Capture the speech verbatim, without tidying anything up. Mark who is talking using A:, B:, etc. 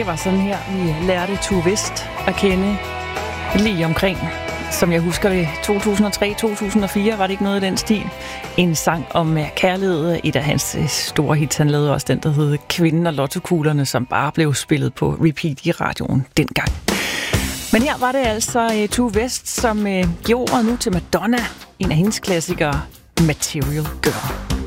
A: Det var sådan her, vi lærte Tue West at kende lige omkring, som jeg husker det, to tusind og tre til to tusind og fire, var det ikke noget i den stil. En sang om kærlighed, et af hans store hits. Han lavede også den, der hed Kvinden og Lottokuglerne, som bare blev spillet på repeat i radioen dengang. Men her var det altså Tue West, som gjorde nu til Madonna, en af hendes klassikere, Material Girl.